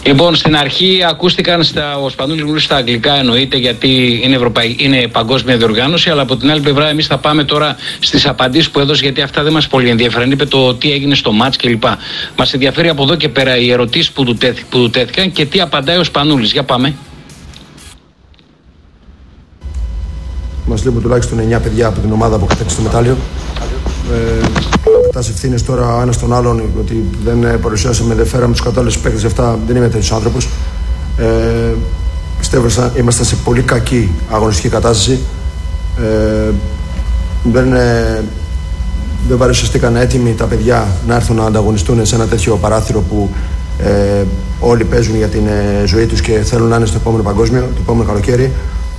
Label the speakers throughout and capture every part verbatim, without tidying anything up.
Speaker 1: Λοιπόν, στην αρχή ακούστηκαν στα, ο Σπανούλης στα αγγλικά, εννοείται, γιατί είναι, Ευρωπαϊ... είναι παγκόσμια διοργάνωση, αλλά από την άλλη πλευρά εμείς θα πάμε τώρα στις απαντήσεις που έδωσε, γιατί αυτά δεν μας πολύ ενδιαφέρουν. Είπε το τι έγινε στο μάτς κλπ. Μας ενδιαφέρει από εδώ και πέρα οι ερωτήσεις που του, τέθη... που του τέθηκαν και τι απαντάει ο Σπανούλης. Για πάμε.
Speaker 2: Μας λείπουν τουλάχιστον εννιά παιδιά από την ομάδα που κατέκτησε το μετάλλιο. Ε, τα ευθύνες τώρα ο ένας τον άλλον, ότι δεν παρουσιάσαμε, δεν φέραμε τους κατάλληλους παίκτες, αυτά δεν είμαι τέτοιος άνθρωπος. Ε, πιστεύω είμαστε σε πολύ κακή αγωνιστική κατάσταση. Ε, δεν, ε, δεν παρουσιαστήκαν έτοιμοι τα παιδιά να έρθουν να ανταγωνιστούν σε ένα τέτοιο παράθυρο που ε, όλοι παίζουν για την ε, ζωή τους και θέλουν να είναι στο επόμενο παγκόσμιο, το επόμενο καλοκαίρι.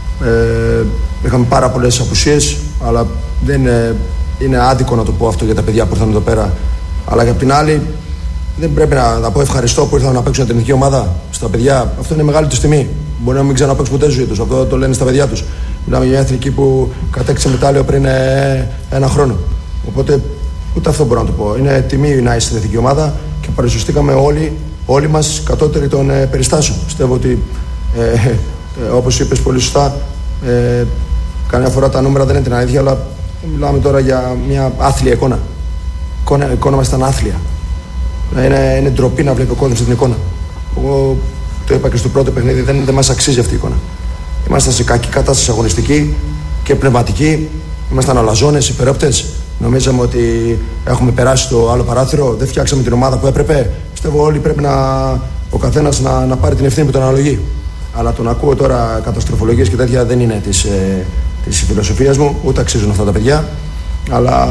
Speaker 2: Ε, είχαμε πάρα πολλές απουσίες, αλλά δεν είναι, είναι άδικο να το πω αυτό για τα παιδιά που ήρθαν εδώ πέρα. Αλλά για την άλλη, δεν πρέπει να, να πω ευχαριστώ που ήρθαν να παίξουν την εθνική ομάδα στα παιδιά. Αυτό είναι μεγάλη τους τιμή. Μπορεί να μην ξαναπαίξουν ποτέ στη ζωή τους. Αυτό το λένε στα παιδιά τους. Μιλάμε για μια εθνική που κατέκτησε μετάλλιο πριν ε, ένα χρόνο. Οπότε ούτε αυτό μπορώ να το πω. Είναι τιμή να είσαι στην εθνική ομάδα και παρουσιαστήκαμε όλοι, όλοι μας κατώτεροι των ε, περιστάσεων. Πιστεύω ότι ε, Ε, όπως είπες πολύ σωστά, ε, καμιά φορά τα νούμερα δεν είναι την αλήθεια, αλλά μιλάμε τώρα για μια άθλια εικόνα. Η εικόνα, εικόνα μας ήταν άθλια. Είναι, είναι ντροπή να βλέπει ο κόσμος την εικόνα. Εγώ το είπα και στο πρώτο παιχνίδι, δεν, δεν μας αξίζει αυτή η εικόνα. Ήμασταν σε κακή κατάσταση αγωνιστική και πνευματική. Ήμασταν αλαζόνες, υπερόπτες. Νομίζαμε ότι έχουμε περάσει το άλλο παράθυρο, δεν φτιάξαμε την ομάδα που έπρεπε. Πιστεύω όλοι πρέπει να, ο καθένας να, να πάρει την ευθύνη που τον αναλογεί. Αλλά τον ακούω τώρα καταστροφολογίες και τέτοια δεν είναι της, ε, της φιλοσοφίας μου, ούτε αξίζουν αυτά τα παιδιά. Αλλά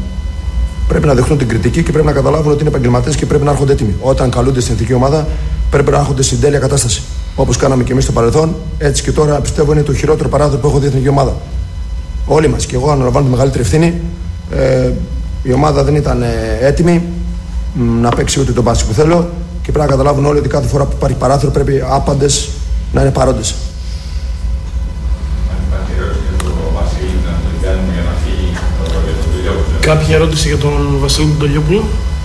Speaker 2: πρέπει να δεχτούν την κριτική και πρέπει να καταλάβουν ότι είναι επαγγελματίες και πρέπει να έρχονται έτοιμοι. Όταν καλούνται στην εθνική ομάδα, πρέπει να έρχονται στην τέλεια κατάσταση. Όπως κάναμε και εμείς στο παρελθόν, έτσι και τώρα πιστεύω είναι το χειρότερο παράδειγμα που έχω δει η εθνική ομάδα. Όλοι μας και εγώ αναλαμβάνω τη μεγαλύτερη ευθύνη. Ε, η ομάδα δεν ήταν έτοιμη να παίξει ούτε τον μπάσκετ που θέλω και πρέπει να καταλάβουν όλοι ότι κάθε φορά που υπάρχει παράθυρο πρέπει άπαντες να είναι παρόντες.
Speaker 3: Κάποια ερώτηση για τον Βασίλη Μποντολιόπουλο.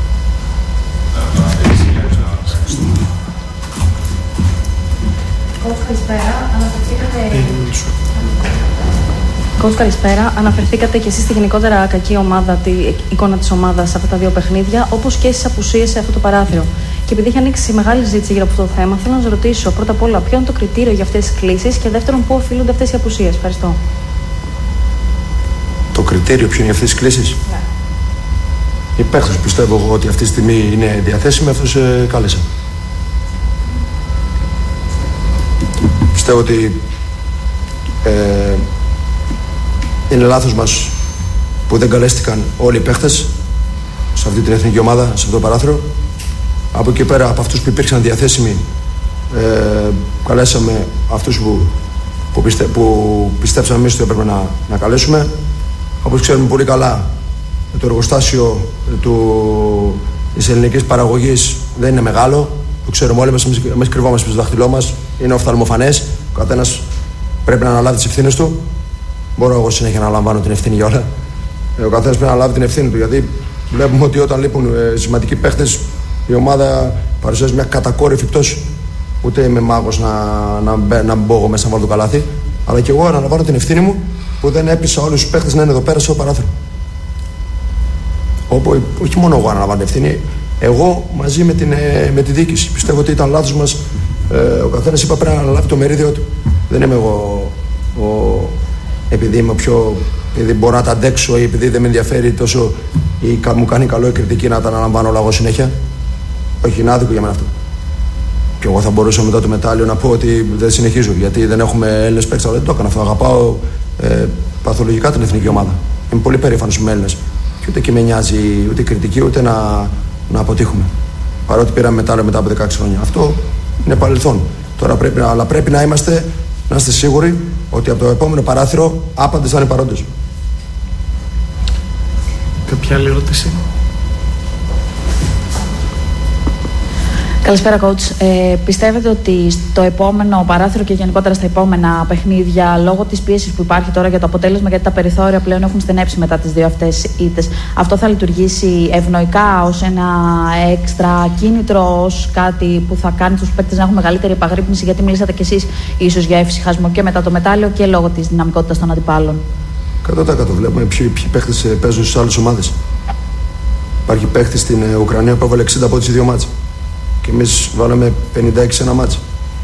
Speaker 4: Καλησπέρα. Αναφερθήκατε... Coach, καλησπέρα. Αναφερθήκατε και εσείς στη γενικότερα κακή ομάδα, τη εικόνα της ομάδας σε αυτά τα δύο παιχνίδια, όπως και στις απουσίες σε αυτό το παράθυρο. Και επειδή έχει ανοίξει μεγάλη συζήτηση γύρω από αυτό το θέμα, θέλω να σας ρωτήσω πρώτα απ' όλα ποιο είναι το κριτήριο για αυτές τις κλήσεις και δεύτερον πού οφείλονται αυτές οι απουσίες. Ευχαριστώ.
Speaker 2: Το κριτήριο ποιο είναι για αυτές τις κλήσεις?
Speaker 4: Ναι.
Speaker 2: Οι παίκτες πιστεύω εγώ ότι αυτή τη στιγμή είναι διαθέσιμοι, αυτούς ε, κάλεσα. Πιστεύω ότι ε, είναι λάθος μας που δεν καλέστηκαν όλοι οι παίχτες σε αυτή την εθνική ομάδα, σε αυτό το παράθυρο. Από εκεί πέρα, από αυτούς που υπήρξαν διαθέσιμοι, ε, καλέσαμε αυτούς που, που, πιστε, που πιστέψαμε εμείς ότι έπρεπε να, να καλέσουμε. Όπως ξέρουμε πολύ καλά, το εργοστάσιο του, της ελληνικής παραγωγής δεν είναι μεγάλο. Το ξέρουμε όλοι μας, εμείς κρυβόμαστε στο δάχτυλό μας. Είναι οφθαλμοφανές. Ο καθένας πρέπει να αναλάβει τις ευθύνες του. Μπορώ εγώ συνέχεια να λαμβάνω την ευθύνη για όλα. Ο καθένας πρέπει να λάβει την ευθύνη του. Γιατί βλέπουμε ότι όταν λείπουν ε, σημαντικοί παίχτες, η ομάδα παρουσιάζει μια κατακόρυφη πτώση. Ούτε είμαι μάγος να, να, να μπω εγώ μέσα να βάλω το καλάθι. Αλλά και εγώ αναλαμβάνω την ευθύνη μου που δεν έπεισα όλους τους παίχτες να είναι εδώ πέρα στο παράθυρο. Όπου, όχι μόνο εγώ αναλαμβάνω την ευθύνη, εγώ μαζί με, την, ε, με τη διοίκηση. Πιστεύω ότι ήταν λάθος μας. Ε, ο καθένας είπα πρέπει να αναλάβει το μερίδιο του. Δεν είμαι εγώ ο, επειδή είμαι πιο. Επειδή μπορώ να τα αντέξω ή επειδή δεν με ενδιαφέρει τόσο ή μου κάνει καλό η κριτική να τα αναλαμβάνω όλα εγώ συνέχεια. Όχι, είναι άδικο για μένα αυτό. Και εγώ θα μπορούσα μετά το μετάλλιο να πω ότι δεν συνεχίζω γιατί δεν έχουμε Έλληνες παίκτες, αλλά δεν το έκανα αυτό. Αγαπάω ε, παθολογικά την εθνική ομάδα. Είμαι πολύ περήφανος με Έλληνες. Και ούτε και με νοιάζει ούτε κριτική ούτε να, να αποτύχουμε. Παρότι πήραμε μετάλλιο μετά από δεκαέξι χρόνια. Αυτό είναι παρελθόν. Τώρα πρέπει, αλλά πρέπει να είμαστε, να είστε σίγουροι ότι από το επόμενο παράθυρο άπαντες θα είναι παρόντες.
Speaker 3: Κάποια άλλη ερώτηση?
Speaker 4: Καλησπέρα, coach. Ε, πιστεύετε ότι στο επόμενο παράθυρο και γενικότερα στα επόμενα παιχνίδια, λόγω της πίεσης που υπάρχει τώρα για το αποτέλεσμα, γιατί τα περιθώρια πλέον έχουν στενέψει μετά τις δύο αυτές ήττες, αυτό θα λειτουργήσει ευνοϊκά ως ένα έξτρα κίνητρο, ως κάτι που θα κάνει τους παίκτες να έχουν μεγαλύτερη επαγρύπνηση? Γιατί μιλήσατε κι εσείς ίσως για εύσυχασμο και μετά το μετάλλιο και λόγω της δυναμικότητας των αντιπάλων.
Speaker 2: εκατό τοις εκατό βλέπουμε ποιοι, ποιοι παίκτες παίζουν στις άλλες ομάδες. Υπάρχει παίκτη στην Ουκρανία που έβαλε εξήντα από τις δύο μάτς. Και εμείς βάλαμε πενήντα έξι ένα μάτς.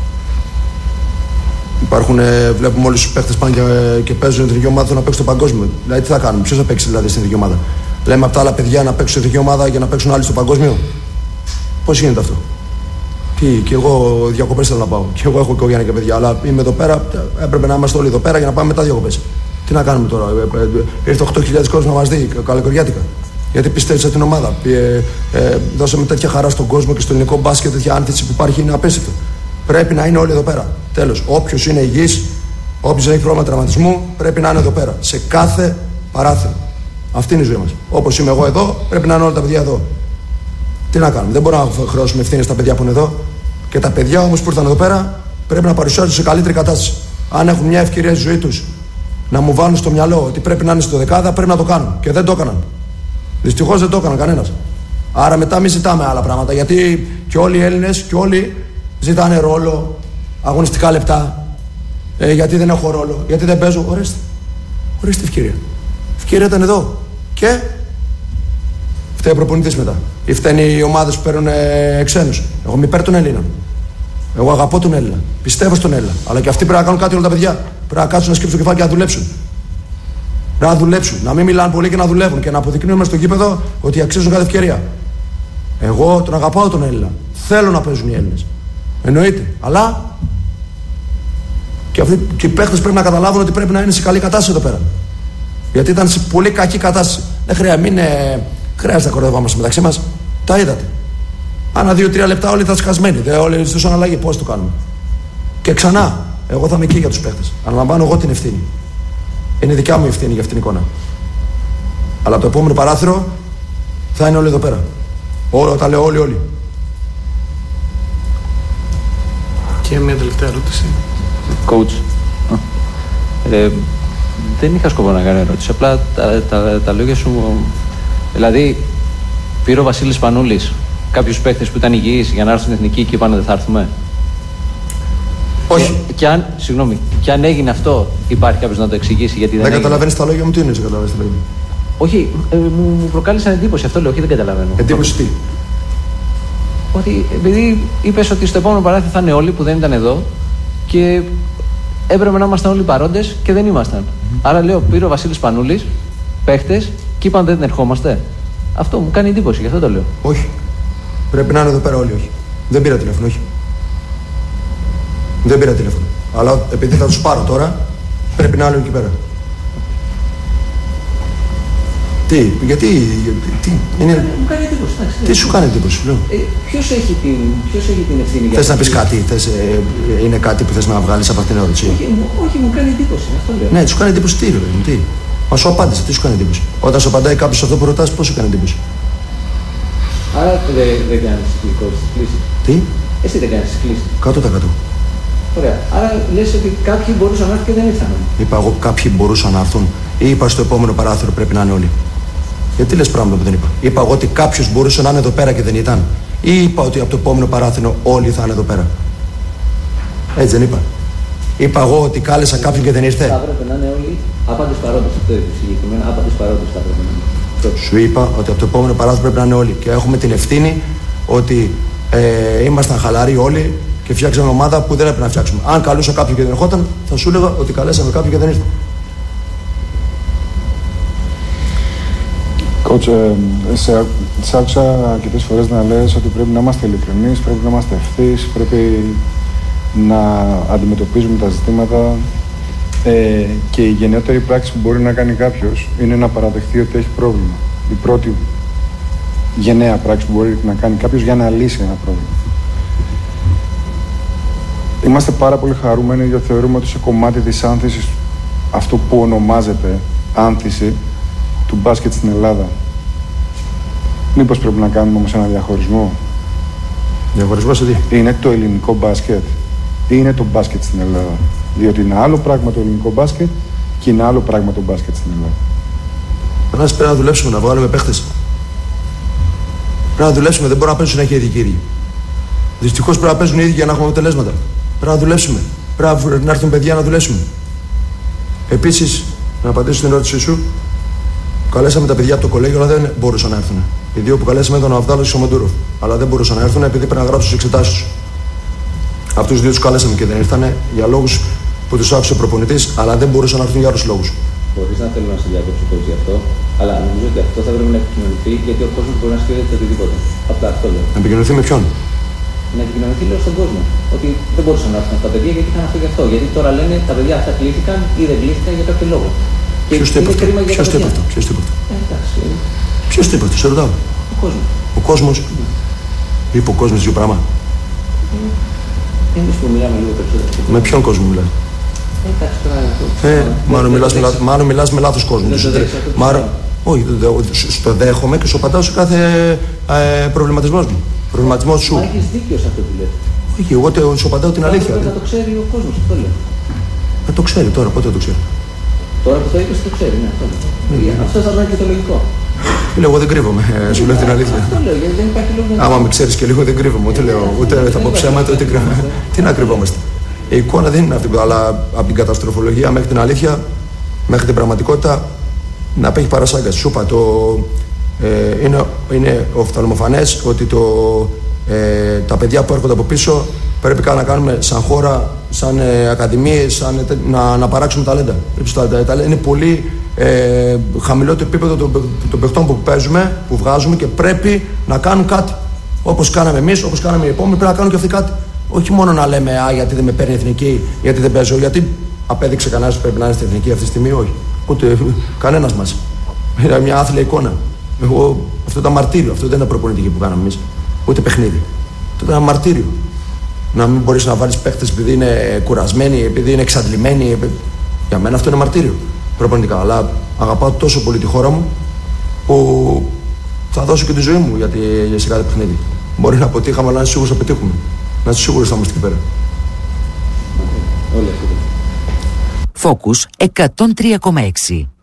Speaker 2: Υπάρχουν, βλέπουμε όλους τους παίχτες πάνε και, και παίζουν την ίδια ομάδα να παίξουν το παγκόσμιο. Δηλαδή, τι θα κάνουμε, ποιος θα παίξει δηλαδή στην ίδια ομάδα? Λέμε από τα άλλα παιδιά να παίξουν στην ίδια ομάδα για να παίξουν άλλοι στο παγκόσμιο. Πώς γίνεται αυτό? Τι, και εγώ διακοπές θέλω να πάω. Και εγώ έχω οικογένεια και παιδιά. Αλλά είμαι εδώ πέρα, έπρεπε να είμαστε όλοι εδώ πέρα για να πάμε μετά διακοπές. Τι να κάνουμε τώρα? Ήρθε οκτώ χιλιάδες κόσμος να μας δει καλοκαιριάτικα. Γιατί πιστεύεις στην ομάδα. Ε, ε, δώσαμε τέτοια χαρά στον κόσμο και στο ελληνικό μπάσκετ, τέτοια άνθηση που υπάρχει είναι απίστευτο. Πρέπει να είναι όλοι εδώ πέρα. Τέλος. Όποιος είναι υγιής, όποιος έχει πρόβλημα τραυματισμού, πρέπει να είναι εδώ πέρα. Σε κάθε παράθυρο. Αυτή είναι η ζωή μας. Όπως είμαι εγώ εδώ, πρέπει να είναι όλα τα παιδιά εδώ. Τι να κάνουμε. Δεν μπορούμε να χρεώσουμε ευθύνες στα παιδιά που είναι εδώ. Και τα παιδιά όμως που ήρθαν εδώ πέρα πρέπει να παρουσιάζουν σε καλύτερη κατάσταση. Αν έχουν μια ευκαιρία στη ζωή τους να μου βάλουν στο μυαλό ότι πρέπει να είναι στο δεκάδα, πρέπει να το κάνουν. Και δεν το έκαναν. Δυστυχώς δεν το έκαναν κανένας. Άρα μετά μην ζητάμε άλλα πράγματα. Γιατί και όλοι οι Έλληνες και όλοι ζητάνε ρόλο, αγωνιστικά λεπτά. Ε, γιατί δεν έχω ρόλο, γιατί δεν παίζω. Ορίστε. Ορίστε ευκαιρία. Ευκαιρία ήταν εδώ. Και φταίει ο προπονητής μετά. Ή φταίνουν οι ομάδες που παίρνουν ε, ξένους. Εγώ είμαι υπέρ των Ελλήνων. Εγώ αγαπώ τον Έλληνα. Πιστεύω στον Έλληνα. Αλλά και αυτοί πρέπει να κάνουν κάτι όλα τα παιδιά. Πρέπει να κάτσουν να σκύψουν το κεφάλι και να δουλέψουν. Να δουλέψουν, να μην μιλάνε πολύ και να δουλεύουν και να αποδεικνύουμε στο γήπεδο ότι αξίζουν κάθε ευκαιρία. Εγώ τον αγαπάω τον Έλληνα. Θέλω να παίζουν οι Έλληνες. Εννοείται. Αλλά και, αυτοί, και οι παίχτες πρέπει να καταλάβουν ότι πρέπει να είναι σε καλή κατάσταση εδώ πέρα. Γιατί ήταν σε πολύ κακή κατάσταση. Δεν χρειάζεται, μην ε, χρειάζεται να κοροϊδευόμαστε μεταξύ μας. Τα είδατε. Ανά δύο-τρία λεπτά όλοι ήταν σκασμένοι. Δεν όλοι ζητούσαν αλλαγή. Πώς το κάνουμε? Και ξανά, εγώ θα είμαι εκεί για τους παίχτες. Αναλαμβάνω εγώ την ευθύνη. Είναι δικιά μου ευθύνη για αυτήν την εικόνα. Αλλά το επόμενο παράθυρο θα είναι όλοι εδώ πέρα. Όλα, τα λέω όλοι, όλοι.
Speaker 3: Και μια τελευταία ερώτηση.
Speaker 5: Coach. Ε, δεν είχα σκοπό να κάνω ερώτηση. Απλά τα, τα, τα λόγια σου. Δηλαδή, πήρε ο Βασίλης Πανούλης κάποιους παίκτες που ήταν υγιείς για να έρθουν στην εθνική και είπαν δεν θα έρθουμε?
Speaker 2: Όχι.
Speaker 5: Και, και, αν, συγγνώμη, και αν έγινε αυτό, υπάρχει κάποιος να το εξηγήσει? Γιατί δεν
Speaker 2: δεν καταλαβαίνεις τα λόγια μου, τι είναι, δεν καταλαβαίνεις τα λόγια μου?
Speaker 5: Όχι, ε, μου, μου προκάλεσαν εντύπωση, αυτό λέω, όχι, δεν καταλαβαίνω.
Speaker 2: Εντύπωση τι?
Speaker 5: Ότι επειδή είπες ότι στο επόμενο παράθυρο θα είναι όλοι που δεν ήταν εδώ και έπρεπε να ήμασταν όλοι παρόντες και δεν ήμασταν. Mm-hmm. Άρα λέω, πήρε ο Βασίλης Πανούλης παίχτες και είπαν δεν ερχόμαστε. Αυτό μου κάνει εντύπωση, γι' αυτό το λέω.
Speaker 2: Όχι. Πρέπει να είναι εδώ πέρα όλοι, όχι. Δεν πήρα τηλέφωνο, όχι. Δεν πήρα τηλέφωνο. Αλλά επειδή θα τους πάρω τώρα, πρέπει να είναι εκεί πέρα. Τι, γιατί, γιατί τι, είναι...
Speaker 5: Μου κάνει εντύπωση, εντάξει.
Speaker 2: Τι σου κάνει εντύπωση, λέω.
Speaker 5: Ε, ποιος έχει την, ποιος έχει την ευθύνη για
Speaker 2: Θες να πεις κάτι, θες, ε, είναι κάτι που θες να βγάλεις από αυτήν την ερώτηση?
Speaker 5: Όχι, όχι, μου κάνει εντύπωση, αυτό λέω.
Speaker 2: Ναι, σου κάνει εντύπωση τι, ρε, τι. Μα σου απάντησε, τι σου κάνει εντύπωση? Όταν σου απαντάει κάποιος αυτό που ρωτάς, πώς σου κάνει εντύπωση?
Speaker 5: Άρα δεν δε κάνεις τις κλήσεις.
Speaker 2: Τι?
Speaker 5: Εσύ δεν κάνεις τις κλήσεις.
Speaker 2: Κάτω τα κάτω.
Speaker 5: Ωραία. Άρα λες ότι κάποιοι μπορούσαν να έρθουν και δεν ήρθαν.
Speaker 2: Είπα εγώ κάποιοι μπορούσαν να έρθουν ή είπα στο επόμενο παράθυρο πρέπει να είναι όλοι? Γιατί λες πράγματα που δεν είπα? Είπα εγώ ότι κάποιος μπορούσε να είναι εδώ πέρα και δεν ήταν? Ή είπα ότι από το επόμενο παράθυρο όλοι θα είναι εδώ πέρα? Έτσι δεν είπα? Είπα εγώ ότι κάλεσα κάποιον και δεν ήρθε?
Speaker 5: Θα έπρεπε να είναι όλοι άπαντες παρόντες. Αυτό είπε συγκεκριμένα. Άπαντες παρόντες θα έπρεπε να είναι.
Speaker 2: Σου είπα ότι από το επόμενο παράθυρο πρέπει να είναι όλοι. Και έχουμε την ευθύνη ότι ε, ήμασταν χαλαροί όλοι και φτιάξαμε ομάδα που δεν έπρεπε να φτιάξουμε. Αν καλούσα κάποιον και δεν ερχόταν, θα σου έλεγα ότι καλέσαμε κάποιον και δεν ήρθε.
Speaker 6: Coach, ε, σε, σε άκουσα αρκετές φορές να λες ότι πρέπει να είμαστε ειλικρινείς, πρέπει να είμαστε ευθύς, πρέπει να αντιμετωπίζουμε τα ζητήματα ε, και η γενναιότερη πράξη που μπορεί να κάνει κάποιος είναι να παραδεχτεί ότι έχει πρόβλημα. Η πρώτη γενναία πράξη που μπορεί να κάνει κάποιος για να λύσει ένα πρόβλημα. Είμαστε πάρα πολύ χαρούμενοι γιατί θεωρούμε ότι σε κομμάτι της άνθησης, αυτό που ονομάζεται άνθηση του μπάσκετ στην Ελλάδα, μήπως πρέπει να κάνουμε όμως ένα διαχωρισμό?
Speaker 2: Διαχωρισμό σε τι?
Speaker 6: Είναι το ελληνικό μπάσκετ ή είναι το μπάσκετ στην Ελλάδα? Διότι είναι άλλο πράγμα το ελληνικό μπάσκετ και είναι άλλο πράγμα το μπάσκετ στην Ελλάδα.
Speaker 2: Πρέπει να δουλέψουμε, να βγάλουμε παίχτες. Πρέπει να δουλέψουμε, δεν μπορούμε να παίζουν συνέχεια οι ίδιοι κύριοι. Δυστυχώς πρέπει να παίζουν οι ίδιοι για να έχουμε αποτελέσματα. Πρέπει να δουλέψουμε. Πρέπει να έρθουν παιδιά να δουλέψουμε. Επίσης, να απαντήσω στην ερώτησή σου, καλέσαμε τα παιδιά από το κολέγιο, αλλά δεν μπορούσαν να έρθουν. Οι δύο που καλέσαμε ήταν ο Αβδάλος και ο Σομαντούροφ. Αλλά δεν μπορούσαν να έρθουν επειδή πρέπει να γράψουν τις εξετάσεις τους. Αυτούς τους δύο τους καλέσαμε και δεν ήρθαν για λόγους που τους άφησε ο προπονητής, αλλά δεν μπορούσαν να έρθουν για άλλους λόγους.
Speaker 7: Χωρίς να θέλω να σε διακόψω πολύ γι' αυτό, αλλά νομίζω ότι αυτό θα πρέπει να επικοινωνηθεί γιατί ο κόσμος μπορεί να σκέφτεται οτιδήποτε. Απλά αυτό λέω.
Speaker 2: Να επικοινωνηθεί με ποιον?
Speaker 7: Να επικοινωνηθεί, λέω, στον κόσμο. Ότι δεν μπορούσαν να έρθουν αυτά τα παιδιά γιατί είχαν αυτό γι' αυτό. Γιατί τώρα λένε τα παιδιά αυτά κλήθηκαν ή δεν κλήθηκαν για κάποιο λόγο.
Speaker 2: Ποιος το είπε αυτό? Ποιος το είπε αυτό? Ποιος το είπε αυτό? Ποιος το είπε αυτό? Σε ρωτάω.
Speaker 7: Ο κόσμος.
Speaker 2: Ο κόσμος. Είπε ο κόσμος δύο πράγμα.
Speaker 7: Εμείς που μιλάμε λίγο περισσότερο.
Speaker 2: Με ποιον κόσμο μιλάς? Ε, μάλλον μιλάς, μιλάς, μάλλον μιλάς με λάθος κόσμο. Μάλλον, όχι, στο δέχομαι και σου απαντάω σε κάθε ε, προβληματισμός μου. Προβληματισμός σου.
Speaker 7: Μα έχεις δίκιο σε αυτό που λες.
Speaker 2: Όχι, εγώ τε, σου απαντάω την αλήθεια.
Speaker 7: Θα το ξέρει ο κόσμος, αυτό λέω.
Speaker 2: Ε, το ξέρει τώρα, πότε το ξέρει?
Speaker 7: Τώρα που το είπες το ξέρει, ναι, αυτό λέω. Αυτό θα ήταν και το λογικό.
Speaker 2: Λέω, εγώ δεν κρύβομαι, ε, σου λέω την αλήθεια.
Speaker 7: Αυτό λέω, γιατί δεν υπάρχει λόγο να...
Speaker 2: Άμα με ξέρεις και λίγο δεν κρύβομαι, ούτε λέω, ούτε θα πω ψέματα, ούτε κρύβομαι. Τι να κρυβόμαστε? Η εικόνα δεν είναι αυτή, αλλά από την καταστροφολογία μέχρι την αλήθεια, μέχρι την πραγματικότητα, να απέχει παρασάγκα. Σου είπα, το, ε, είναι, είναι οφθαλμοφανές ότι το, ε, τα παιδιά που έρχονται από πίσω πρέπει να κάνουμε σαν χώρα, σαν ε, ακαδημίες, σαν, να, να παράξουμε ταλέντα. Τα ταλέντα είναι πολύ ε, χαμηλό το επίπεδο των, των παιχτών που παίζουμε, που βγάζουμε και πρέπει να κάνουν κάτι. Όπως κάναμε εμείς, όπως κάναμε οι επόμενοι, πρέπει να κάνουν και αυτοί κάτι. Όχι μόνο να λέμε α, γιατί δεν με παίρνει η εθνική, γιατί δεν παίζω, γιατί απέδειξε κανένας που πρέπει να είναι στην εθνική αυτή τη στιγμή, όχι. Ούτε κανένας μας. Είναι μια άθλια εικόνα. Εγώ, αυτό ήταν μαρτύριο, αυτό δεν ήταν προπονητική που κάναμε εμείς. Ούτε παιχνίδι. Αυτό ήταν ένα μαρτύριο. Να μην μπορείς να βάλεις παίχτες επειδή είναι κουρασμένοι, επειδή είναι εξαντλημένοι. Επει... Για μένα αυτό είναι μαρτύριο προπονητικά. Αλλά αγαπάω τόσο πολύ τη χώρα μου που θα δώσω και τη ζωή μου γιατί, για σε κάθε παιχνίδι. Μπορεί να αποτύχαμε, αλλά να είσαι σίγουρος θα πετύχουμε. Να είσαι σίγουρος θα είμαστε εκεί πέρα.
Speaker 7: Όλοι αυτοί.
Speaker 8: Focus εκατόν τρία κόμμα έξι.